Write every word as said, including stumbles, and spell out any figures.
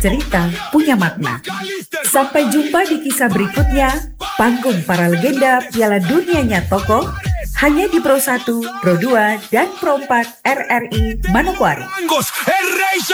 cerita punya makna. Sampai jumpa di kisah berikutnya, panggung para legenda Piala Dunianya Tokoh, hanya di Pro satu, Pro dua, dan Pro empat R R I Manokwari.